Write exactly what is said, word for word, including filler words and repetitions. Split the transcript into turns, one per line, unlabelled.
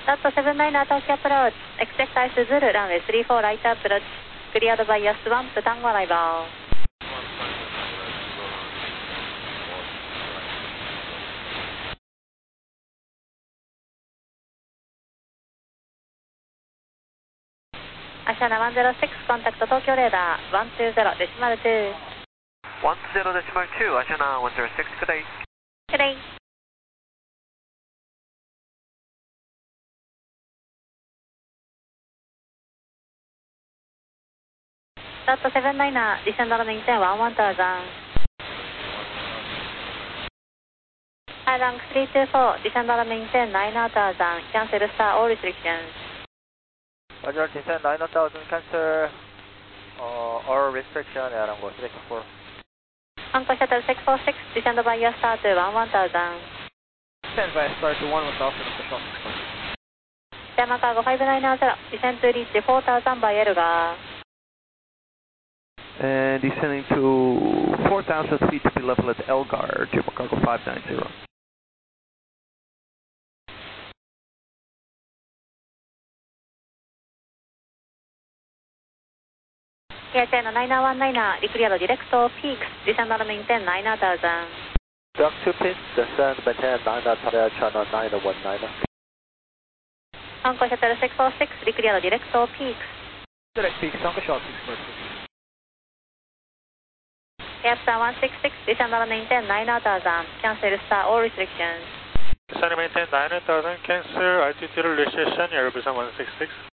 ダットセブンナイナー東京アプローチ、エクセクタイスズル、ランウェイスリーフォーライトアプローチ、クリアドバイヤスワンプ、タンゴアライバー。アシャナワンゼロシックス、コンタクト東京レーダー、ワンツーゼロデシマルツー。
ワンツーゼロデシマルツー、アシャナワンゼロシックス、good day。
good day。ダットセブンナイナー、ディセンドのメインテンワンワンタウザン。ハイランクスリーツーフォー、ディセンドのメインテンナイナータウザン、キャンセルスターオーリストリクションズ。
Roger, descend nine thousand, cancel uh, all restriction at Ango six four.
Anchor shuttle six four six, descend by your start to one one thousand.
Stand by start to one one thousand, official six four six.
Yama Cargo five nine zero, descend to reach four thousand by Elgar.
And descending to four thousand feet to be level at Elgar, Yama Cargo five nine zero.
Yeah, channel nine one nine, declare direct to peaks, descend on maintain nine thousand.
Duck two pins, descend maintain nine thousand, channel nine one nine.
Anchor shuttle six four six, declare direct to peaks.
Direct peaks, Anchor shuttle six four six.
Captain one six six, descend on maintain nine thousand, cancel star all restrictions.
Descend maintain nine thousand, cancel altitude restriction, Airbus one six six.